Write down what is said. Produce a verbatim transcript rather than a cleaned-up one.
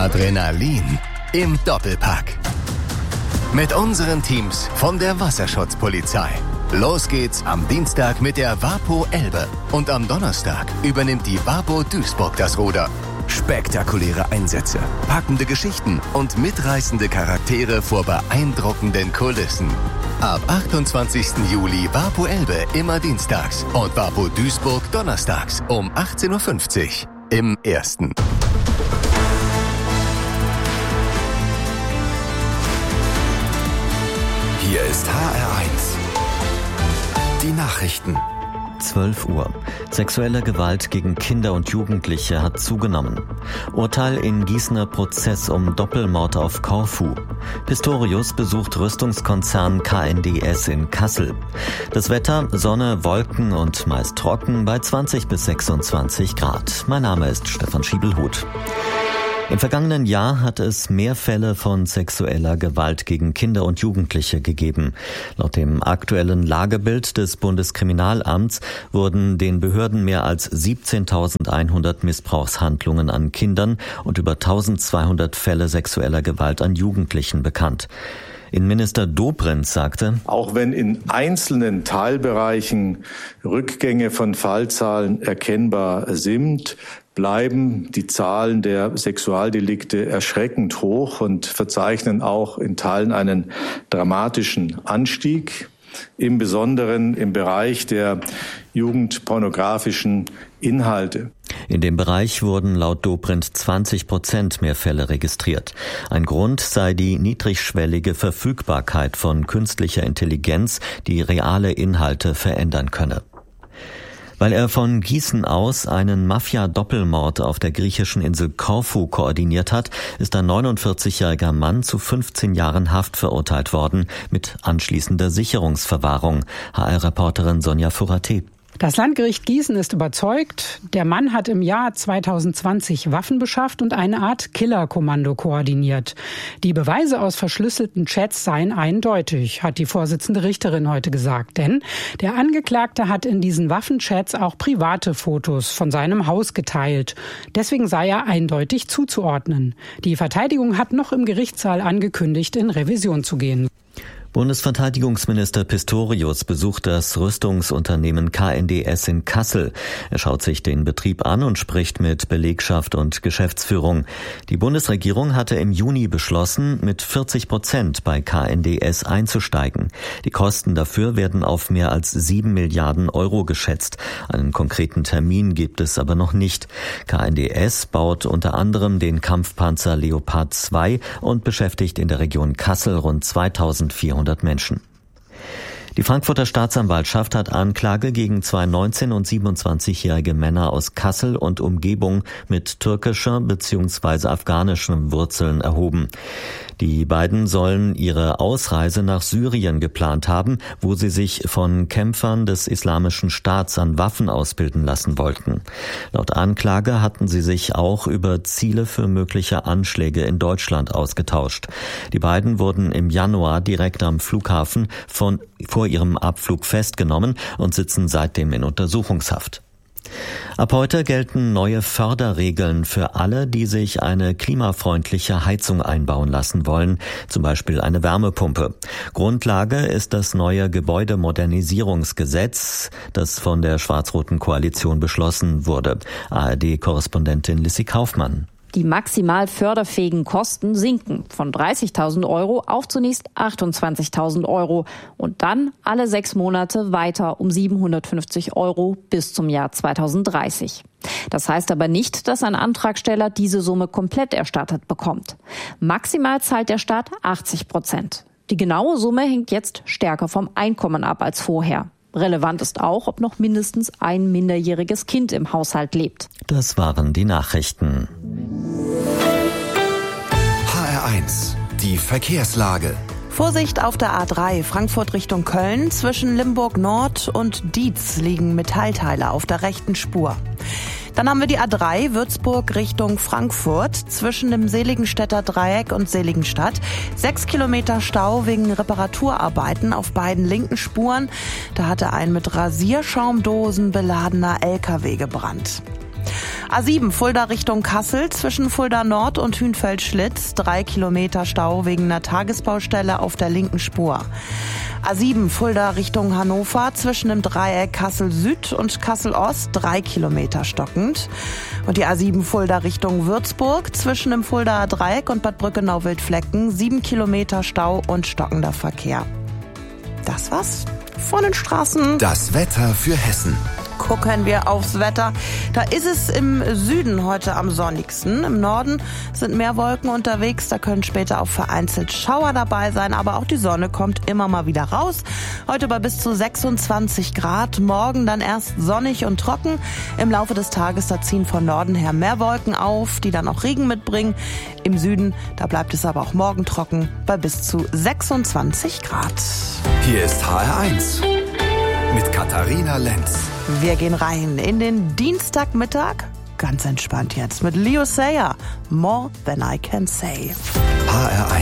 Adrenalin im Doppelpack. Mit unseren Teams von der Wasserschutzpolizei. Los geht's am Dienstag mit der WaPo Elbe. Und am Donnerstag übernimmt die WaPo Duisburg das Ruder. Spektakuläre Einsätze, packende Geschichten und mitreißende Charaktere vor beeindruckenden Kulissen. Ab achtundzwanzigsten Juli WaPo Elbe immer dienstags und WaPo Duisburg donnerstags um achtzehn Uhr fünfzig im Ersten. Hier ist H R eins. Die Nachrichten. zwölf Uhr. Sexuelle Gewalt gegen Kinder und Jugendliche hat zugenommen. Urteil in Gießener Prozess um Doppelmord auf Korfu. Pistorius besucht Rüstungskonzern K N D S in Kassel. Das Wetter, Sonne, Wolken und meist trocken bei zwanzig bis sechsundzwanzig Grad. Mein Name ist Stefan Schiebelhuth. Im vergangenen Jahr hat es mehr Fälle von sexueller Gewalt gegen Kinder und Jugendliche gegeben. Laut dem aktuellen Lagebild des Bundeskriminalamts wurden den Behörden mehr als siebzehntausendeinhundert Missbrauchshandlungen an Kindern und über eintausendzweihundert Fälle sexueller Gewalt an Jugendlichen bekannt. Innenminister Dobrindt sagte: Auch wenn in einzelnen Teilbereichen Rückgänge von Fallzahlen erkennbar sind, bleiben die Zahlen der Sexualdelikte erschreckend hoch und verzeichnen auch in Teilen einen dramatischen Anstieg, im Besonderen im Bereich der jugendpornografischen Inhalte. In dem Bereich wurden laut Dobrindt zwanzig Prozent mehr Fälle registriert. Ein Grund sei die niedrigschwellige Verfügbarkeit von künstlicher Intelligenz, die reale Inhalte verändern könne. Weil er von Gießen aus einen Mafia-Doppelmord auf der griechischen Insel Korfu koordiniert hat, ist ein neunundvierzigjähriger Mann zu fünfzehn Jahren Haft verurteilt worden, mit anschließender Sicherungsverwahrung. H R-Reporterin Sonja Furaté. Das Landgericht Gießen ist überzeugt, der Mann hat im Jahr zweitausendzwanzig Waffen beschafft und eine Art Killerkommando koordiniert. Die Beweise aus verschlüsselten Chats seien eindeutig, hat die Vorsitzende Richterin heute gesagt. Denn der Angeklagte hat in diesen Waffenchats auch private Fotos von seinem Haus geteilt. Deswegen sei er eindeutig zuzuordnen. Die Verteidigung hat noch im Gerichtssaal angekündigt, in Revision zu gehen. Bundesverteidigungsminister Pistorius besucht das Rüstungsunternehmen K N D S in Kassel. Er schaut sich den Betrieb an und spricht mit Belegschaft und Geschäftsführung. Die Bundesregierung hatte im Juni beschlossen, mit vierzig Prozent bei K N D S einzusteigen. Die Kosten dafür werden auf mehr als sieben Milliarden Euro geschätzt. Einen konkreten Termin gibt es aber noch nicht. K N D S baut unter anderem den Kampfpanzer Leopard zwei und beschäftigt in der Region Kassel rund zweitausendvierhundert Menschen. Die Frankfurter Staatsanwaltschaft hat Anklage gegen zwei neunzehn- und siebenundzwanzigjährige Männer aus Kassel und Umgebung mit türkischer bzw. afghanischen Wurzeln erhoben. Die beiden sollen ihre Ausreise nach Syrien geplant haben, wo sie sich von Kämpfern des Islamischen Staats an Waffen ausbilden lassen wollten. Laut Anklage hatten sie sich auch über Ziele für mögliche Anschläge in Deutschland ausgetauscht. Die beiden wurden im Januar direkt am Flughafen von vor ihrem Abflug festgenommen und sitzen seitdem in Untersuchungshaft. Ab heute gelten neue Förderregeln für alle, die sich eine klimafreundliche Heizung einbauen lassen wollen, zum Beispiel eine Wärmepumpe. Grundlage ist das neue Gebäudemodernisierungsgesetz, das von der schwarz-roten Koalition beschlossen wurde. A R D-Korrespondentin Lissy Kaufmann. Die maximal förderfähigen Kosten sinken von dreißigtausend Euro auf zunächst achtundzwanzigtausend Euro und dann alle sechs Monate weiter um siebenhundertfünfzig Euro bis zum Jahr zweitausenddreißig. Das heißt aber nicht, dass ein Antragsteller diese Summe komplett erstattet bekommt. Maximal zahlt der Staat achtzig Prozent. Die genaue Summe hängt jetzt stärker vom Einkommen ab als vorher. Relevant ist auch, ob noch mindestens ein minderjähriges Kind im Haushalt lebt. Das waren die Nachrichten. H R eins, die Verkehrslage. Vorsicht auf der A drei, Frankfurt Richtung Köln. Zwischen Limburg Nord und Dietz liegen Metallteile auf der rechten Spur. Dann haben wir die A drei, Würzburg Richtung Frankfurt, zwischen dem Seligenstädter Dreieck und Seligenstadt. Sechs Kilometer Stau wegen Reparaturarbeiten auf beiden linken Spuren. Da hatte ein mit Rasierschaumdosen beladener L K W gebrannt. A sieben Fulda Richtung Kassel zwischen Fulda Nord und Hünfeld-Schlitz. Drei Kilometer Stau wegen einer Tagesbaustelle auf der linken Spur. A sieben Fulda Richtung Hannover zwischen dem Dreieck Kassel Süd und Kassel Ost. Drei Kilometer stockend. Und die A sieben Fulda Richtung Würzburg zwischen dem Fuldaer Dreieck und Bad Brückenau-Wildflecken. Sieben Kilometer Stau und stockender Verkehr. Das war's von den Straßen. Das Wetter für Hessen. Gucken wir aufs Wetter. Da ist es im Süden heute am sonnigsten. Im Norden sind mehr Wolken unterwegs. Da können später auch vereinzelt Schauer dabei sein. Aber auch die Sonne kommt immer mal wieder raus. Heute bei bis zu sechsundzwanzig Grad. Morgen dann erst sonnig und trocken. Im Laufe des Tages, da ziehen von Norden her mehr Wolken auf, die dann auch Regen mitbringen. Im Süden, da bleibt es aber auch morgen trocken bei bis zu sechsundzwanzig Grad. Hier ist H R eins mit Katharina Lenz. Wir gehen rein in den Dienstagmittag. Ganz entspannt jetzt mit Leo Sayer. More Than I Can Say. H R eins